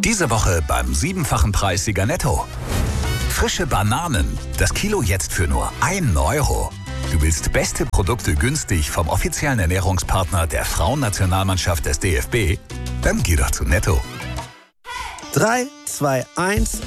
Diese Woche beim 7-fachen Preissieger Netto. Frische Bananen, das Kilo jetzt für nur 1 Euro. Du willst beste Produkte günstig vom offiziellen Ernährungspartner der Frauennationalmannschaft des DFB? Dann geh doch zu Netto. 3, 2, 1...